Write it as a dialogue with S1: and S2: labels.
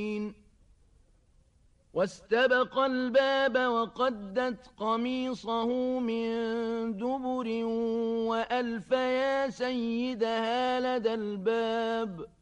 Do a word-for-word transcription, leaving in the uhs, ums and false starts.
S1: واستبق الباب وقدت قميصه من دبر وألف يا سيدها لدى الباب